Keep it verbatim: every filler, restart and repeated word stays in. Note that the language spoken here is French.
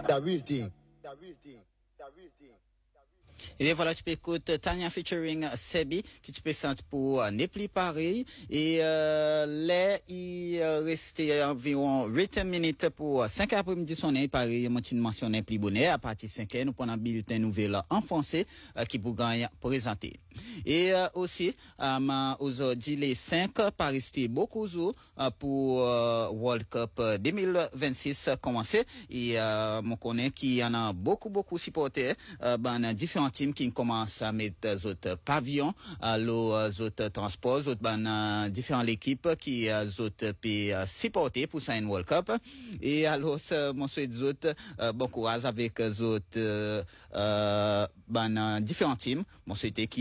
The real thing. The real thing. The real thing. Et voilà, tu peux écouter Tania featuring Sebi, qui te présente pour euh, n'est plus pareil. Et euh, là, il euh, restait environ huit minutes pour cinq après-midi sonner. Pareil, moi, tu mentionné plus bonnet. À partir de cinq heures, nous prenons un bulletin nouvelle en français euh, qui vous gagne présenter. Et euh, aussi, euh, aujourd'hui, les cinq, pas rester beaucoup jours euh, pour euh, World Cup deux mille vingt-six commencer. Et euh, on connaît qu'il y en a beaucoup, beaucoup supporters euh, ben, différents teams qui commencent à mettre les autres pavillons, euh, les autres transports, les autres ben, différentes équipes qui les autres peuvent supporter pour ça une World Cup. Et alors, mon souhait des autres, euh, bon courage avec les autres euh, euh, ben, différents teams. Mon souhait qui